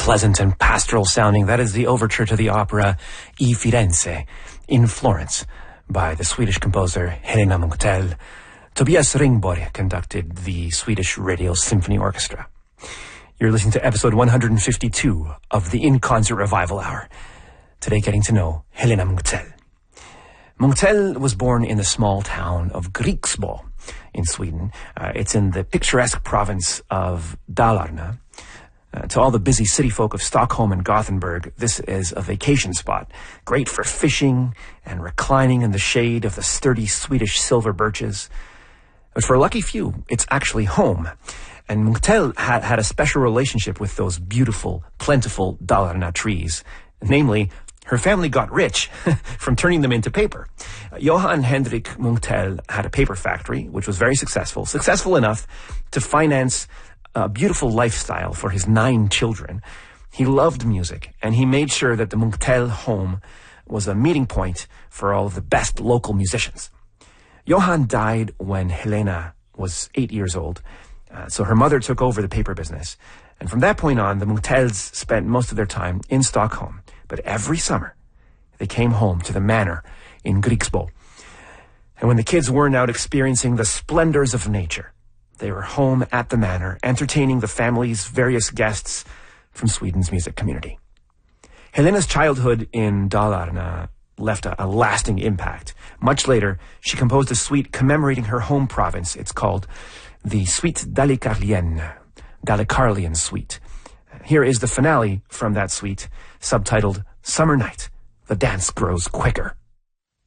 pleasant and pastoral sounding. That is the overture to the opera I Firenze in Florence by the Swedish composer Helena Munkhtel. Tobias Ringborg conducted the Swedish Radio Symphony Orchestra. You're listening to episode 152 of the In Concert Revival Hour. Today getting to know Helena Munkhtel. Munkhtel was born in the small town of Grycksbo in Sweden. It's in the picturesque province of Dalarna. To all the busy city folk of Stockholm and Gothenburg, this is a vacation spot, great for fishing and reclining in the shade of the sturdy Swedish silver birches. But for a lucky few, it's actually home. And Munkhtel had a special relationship with those beautiful, plentiful Dalarna trees. Namely, her family got rich from turning them into paper. Johan Henrik Munkhtel had a paper factory, which was very successful enough to finance a beautiful lifestyle for his 9 children. He loved music, and he made sure that the Munkhtel home was a meeting point for all of the best local musicians. Johan died when Helena was 8 years old, so her mother took over the paper business. And from that point on, the Munkhtels spent most of their time in Stockholm. But every summer, they came home to the manor in Grycksbo. And when the kids weren't out experiencing the splendors of nature, they were home at the manor, entertaining the family's various guests from Sweden's music community. Helena's childhood in Dalarna left a lasting impact. Much later, she composed a suite commemorating her home province. It's called the Suite Dalecarlian Suite. Here is the finale from that suite, subtitled Summer Night, The Dance Grows Quicker.